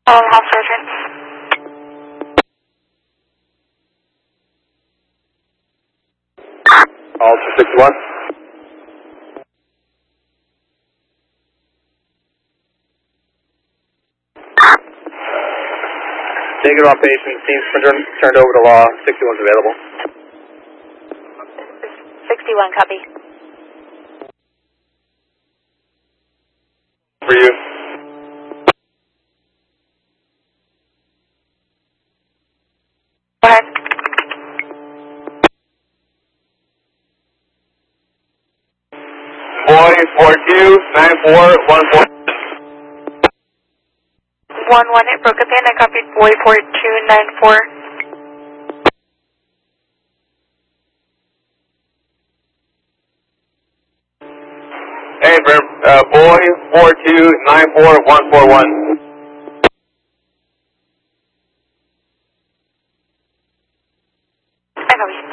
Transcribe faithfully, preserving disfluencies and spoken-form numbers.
Um, House Sergeant. All two sixty-one. Negative on patient, team's turned, turned over to law, sixty-one's available. sixty-one, copy. For you. Go ahead. Boy four two nine four one four. one one, it broke up in. I copied boy four two nine four. Hey, uh, boy four two nine four one four one. I copy.